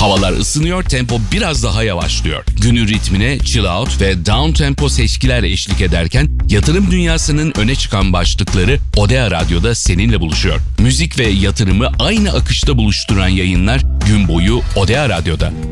Havalar ısınıyor, tempo biraz daha yavaşlıyor. Günün ritmine chill out ve down tempo seçkiler eşlik ederken yatırım dünyasının öne çıkan başlıkları Odea Radyo'da seninle buluşuyor. Müzik ve yatırımı aynı akışta buluşturan yayınlar gün boyu Odea Radyo'da.